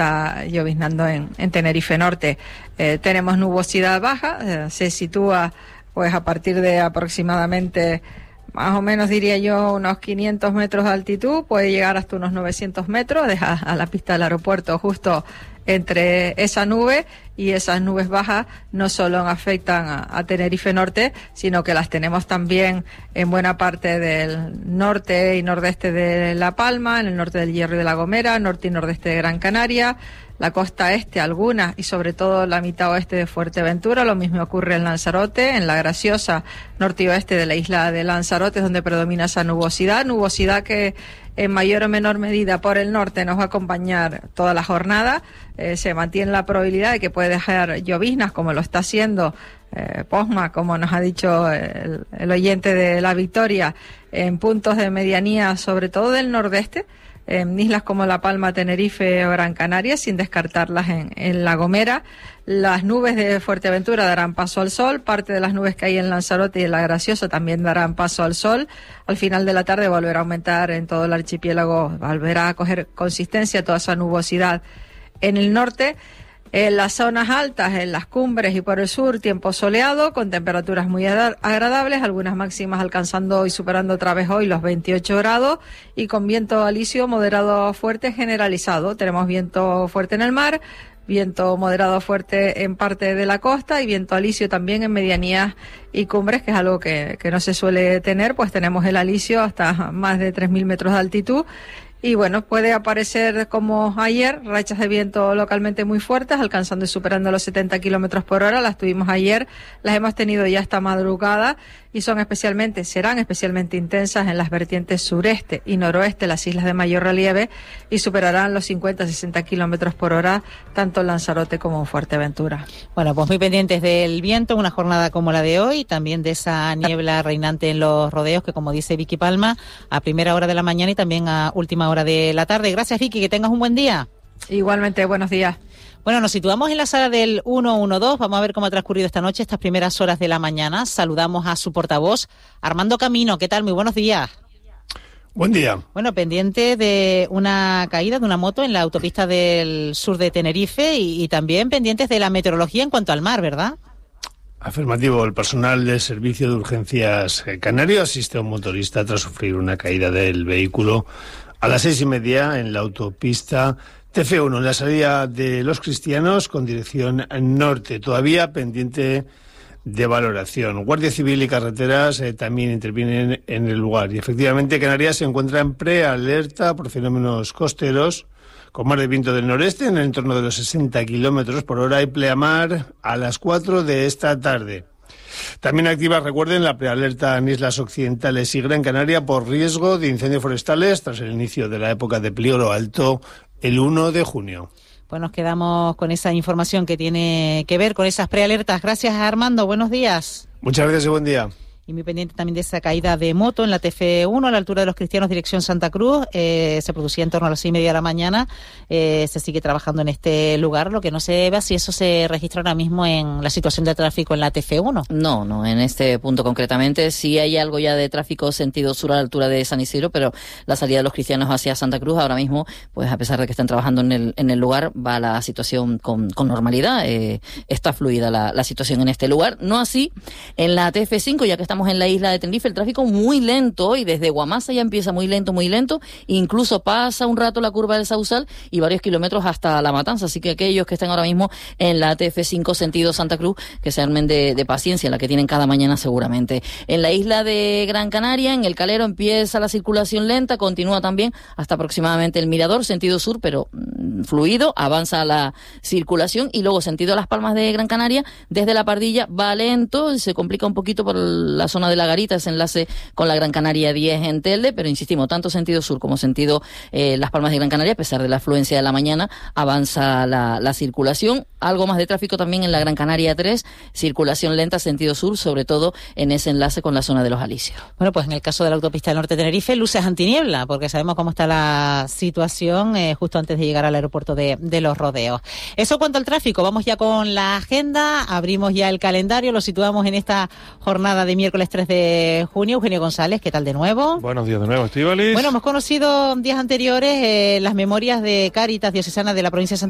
está lloviznando en Tenerife Norte. Tenemos nubosidad baja, se sitúa pues a partir de aproximadamente, más o menos diría yo, unos 500 metros de altitud, puede llegar hasta unos 900 metros, deja a la pista del aeropuerto justo entre esa nube, y esas nubes bajas no solo afectan a Tenerife Norte, sino que las tenemos también en buena parte del norte y nordeste de La Palma, en el norte del Hierro y de La Gomera, norte y nordeste de Gran Canaria, la costa este algunas, y sobre todo la mitad oeste de Fuerteventura. Lo mismo ocurre en Lanzarote, en la graciosa norte y oeste de la isla de Lanzarote, es donde predomina esa nubosidad que en mayor o menor medida por el norte nos va a acompañar toda la jornada. Se mantiene la probabilidad de que puede dejar lloviznas, como lo está haciendo Posma, como nos ha dicho el oyente de La Victoria, en puntos de medianía, sobre todo del nordeste, en islas como La Palma, Tenerife o Gran Canaria, sin descartarlas en La Gomera. Las nubes de Fuerteventura darán paso al sol, parte de las nubes que hay en Lanzarote y en La Graciosa también darán paso al sol. Al final de la tarde volverá a aumentar en todo el archipiélago, volverá a coger consistencia toda esa nubosidad. En el norte, en las zonas altas, en las cumbres y por el sur, tiempo soleado, con temperaturas muy agradables, algunas máximas alcanzando y superando otra vez hoy los 28 grados, y con viento alisio moderado fuerte generalizado. Tenemos viento fuerte en el mar, viento moderado fuerte en parte de la costa y viento alisio también en medianías y cumbres, que es algo que no se suele tener, pues tenemos el alisio hasta más de 3.000 metros de altitud. Y bueno, puede aparecer como ayer, rachas de viento localmente muy fuertes, alcanzando y superando los 70 kilómetros por hora. Las tuvimos ayer, las hemos tenido ya esta madrugada, y serán especialmente intensas en las vertientes sureste y noroeste, las islas de mayor relieve, y superarán los 50-60 kilómetros por hora, tanto en Lanzarote como en Fuerteventura. Bueno, pues muy pendientes del viento, una jornada como la de hoy, también de esa niebla reinante en los rodeos, que como dice Vicky Palma, a primera hora de la mañana y también a última hora de la tarde. Gracias, Vicky, que tengas un buen día. Igualmente, buenos días. Bueno, nos situamos en la sala del 112. Vamos a ver cómo ha transcurrido esta noche, estas primeras horas de la mañana. Saludamos a su portavoz, Armando Camino. ¿Qué tal? Muy buenos días. Buen día. Bueno, pendiente de una caída de una moto en la autopista del sur de Tenerife y también pendientes de la meteorología en cuanto al mar, ¿verdad? Afirmativo. El personal del Servicio de Urgencias Canario asiste a un motorista tras sufrir una caída del vehículo a las 6:30 en la autopista TF1, en la salida de Los Cristianos con dirección norte, todavía pendiente de valoración. Guardia Civil y Carreteras también intervienen en el lugar. Y efectivamente Canarias se encuentra en prealerta por fenómenos costeros, con mar de viento del noreste en el entorno de los 60 kilómetros por hora y pleamar a las 4 de esta tarde. También activa, recuerden, la prealerta en Islas Occidentales y Gran Canaria por riesgo de incendios forestales tras el inicio de la época de peligro alto el 1 de junio. Pues nos quedamos con esa información que tiene que ver con esas prealertas. Gracias, Armando. Buenos días. Muchas gracias y buen día. Y muy pendiente también de esa caída de moto en la TF1 a la altura de Los Cristianos, dirección Santa Cruz. Se producía en torno a las 6:30 de la mañana. Se sigue trabajando en este lugar. Lo que no se ve si eso se registra ahora mismo en la situación de tráfico en la TF1. No, en este punto concretamente sí hay algo ya de tráfico sentido sur a la altura de San Isidro, pero la salida de Los Cristianos hacia Santa Cruz ahora mismo, pues a pesar de que están trabajando en el lugar, va la situación con normalidad. Está fluida la situación en este lugar. No así en la TF5, ya que estamos en la isla de Tenerife, el tráfico muy lento, y desde Guamasa ya empieza muy lento, incluso pasa un rato la curva del Sausal y varios kilómetros hasta La Matanza, así que aquellos que estén ahora mismo en la TF5 sentido Santa Cruz, que se armen de paciencia, la que tienen cada mañana seguramente. En la isla de Gran Canaria, en el Calero, empieza la circulación lenta, continúa también hasta aproximadamente el Mirador, sentido sur, pero fluido, avanza la circulación, y luego sentido Las Palmas de Gran Canaria, desde La Pardilla va lento, se complica un poquito por la zona de La Garita, ese enlace con la Gran Canaria 10 en Telde, pero insistimos, tanto sentido sur como sentido Las Palmas de Gran Canaria, a pesar de la afluencia de la mañana, avanza la circulación. Algo más de tráfico también en la Gran Canaria 3, circulación lenta sentido sur, sobre todo en ese enlace con la zona de Los Alisios. Bueno, pues en el caso de la autopista del norte de Tenerife, luces antiniebla, porque sabemos cómo está la situación justo antes de llegar al aeropuerto de Los Rodeos. Eso cuanto al tráfico. Vamos ya con la agenda, abrimos ya el calendario, lo situamos en esta jornada de miércoles 3 de junio. Eugenio González, ¿qué tal de nuevo? Buenos días de nuevo, Estíbaliz. Bueno, hemos conocido días anteriores las memorias de Cáritas Diocesana de la provincia de Santa